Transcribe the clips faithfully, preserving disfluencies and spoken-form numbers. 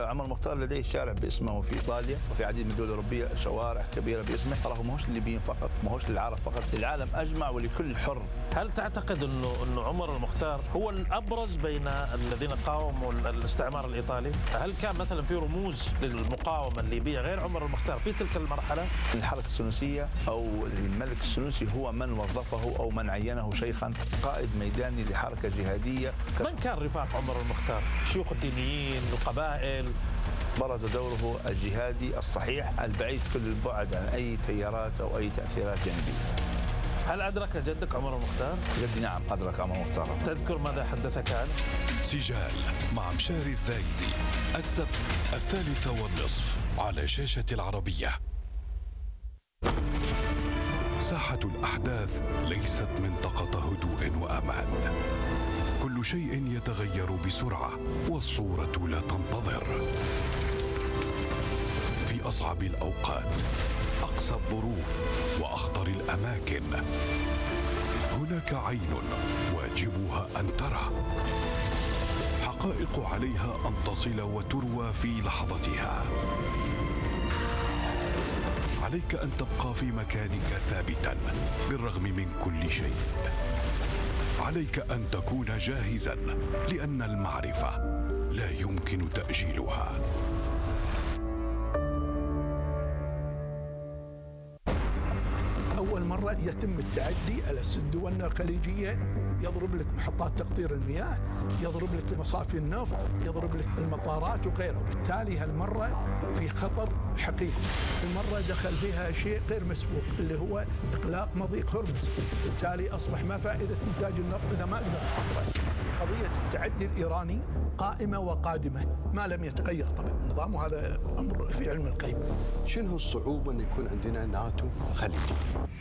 عمر المختار لديه شارع باسمه في ايطاليا وفي عديد من الدول الاوروبيه شوارع كبيره باسمه، تراه ما هوش للليبيين فقط، ما هوش للعرب فقط، للعالم اجمع ولكل حر. هل تعتقد انه انه عمر المختار هو الابرز بين الذين قاوموا الاستعمار الايطالي؟ هل كان مثلا في رموز للمقاومه الليبيه غير عمر المختار في تلك المرحله؟ الحركه السنوسيه او الملك السنوسي هو من وظفه او من عينه شيخا قائد ميداني لحركه جهاديه. من كان رفاق عمر المختار؟ شيوخ الدينيين، القبائل؟ برز دوره الجهادي الصحيح البعيد كل البعد عن اي تيارات او اي تاثيرات جانبيه. هل أدرك جدك عمر المختار؟ جدي نعم أدرك عمر المختار. تذكر ماذا حدثك عنه؟ سجال مع مشاري الذايدي السبت الثالثة والنصف على شاشة العربية. ساحة الأحداث ليست منطقة هدوء وأمان، كل شيء يتغير بسرعة والصورة لا تنتظر. في أصعب الأوقات، أقسى الظروف وأخطر الأماكن، هناك عين واجبها أن ترى، حقائق عليها أن تصل وتروى في لحظتها. عليك أن تبقى في مكانك ثابتا بالرغم من كل شيء. عليك أن تكون جاهزا لأن المعرفة لا يمكن تأجيلها. أول مرة يتم التعدي على السدوانة الخليجية، يضرب لك محطات تقطير المياه، يضرب لك مصافي النفط، يضرب لك المطارات وغيره، وبالتالي هالمرة في خطر حقيقي. المرة دخل فيها شيء غير مسبوق اللي هو إغلاق مضيق هرمز، بالتالي أصبح ما فائدة إنتاج النفط إذا ما قدر يصدره. قضية التعدي الإيراني قائمة وقادمة ما لم يتغير طبعا النظام، وهذا أمر في علم الغيب. شنو الصعوبة أن يكون عندنا ناتو خليجي؟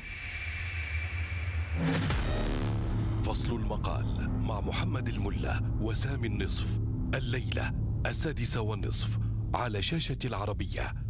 فصل المقال مع محمد الملا وسامي النصف الليلة السادسة والنصف على شاشة العربية.